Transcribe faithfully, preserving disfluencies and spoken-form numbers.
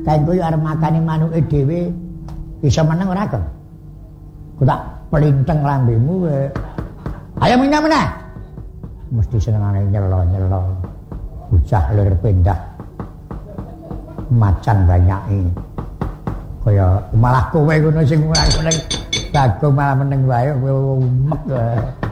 Kanggo yo arep makani manuke dhewe bisa meneng ora kok. Ku tak pelinteng lambemu kowe. Ayo menyang meneh. Mesti senengane nyelo-nyelo. Bocah lir pendah. Macan banyake. Kaya malah kowe ngono sing ora seneng. Bagong malah meneng wae kowe umek.